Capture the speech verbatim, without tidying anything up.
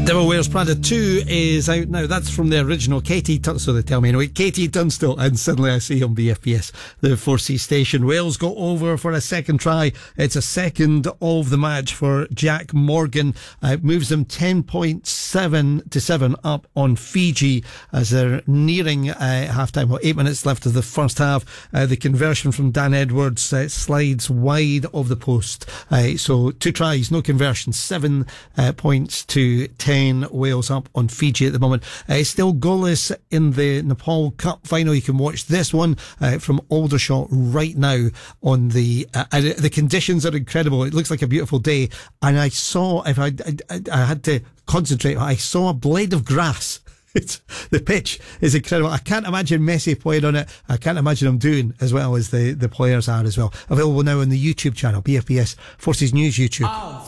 Devil Wears Prada two is out now. That's from the original Katie Tun- so they tell me anyway. Katie Tunstall, and suddenly I see on B F P S, the four C station. Wales go over for a second try. It's a second of the match for Jack Morgan. Uh, it moves them ten point seven to seven up on Fiji as they're nearing uh, half time. Well, eight minutes left of the first half. Uh, the conversion from Dan Edwards uh, slides wide of the post. Uh, so two tries, no conversion, seven uh, points to ten. Wales up on Fiji at the moment. Uh, still goalless in the Nepal Cup final. You can watch this one uh, from Aldershot right now on the uh, the conditions are incredible. It looks like a beautiful day, and I saw if I I, I had to concentrate, I saw a blade of grass. It's, the pitch is incredible. I can't imagine Messi playing on it. I can't imagine him doing as well as the, the players are as well. Available now on the YouTube channel, B F P S Forces News YouTube. Oh.